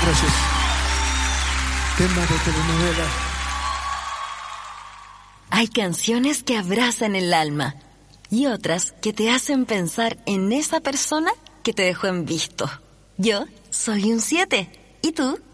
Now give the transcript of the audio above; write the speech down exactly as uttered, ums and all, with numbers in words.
Gracias. Tema de telenovela. Hay canciones que abrazan el alma y otras que te hacen pensar en esa persona que te dejó en visto. Yo soy un siete. ¿Y tú?